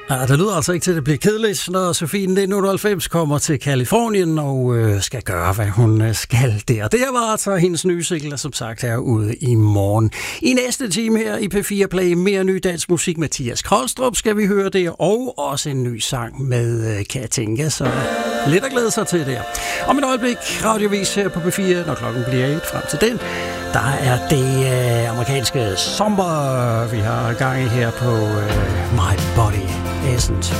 Ja, det lyder altså ikke til, at det bliver kedeligt, når Sofie 1998 kommer til Californien og skal gøre, hvad hun skal der. Det her var altså hendes nye single, der som sagt er ude i morgen. I næste time her i P4 Play mere ny dansk musik. Mathias Kolstrup skal vi høre der, og også en ny sang med Katinka, så lidt at glæde sig til der. Om et øjeblik radiovis her på P4, når klokken bliver 1 frem til den. Der er det amerikanske sommer, vi har gang i her på My Body Essence.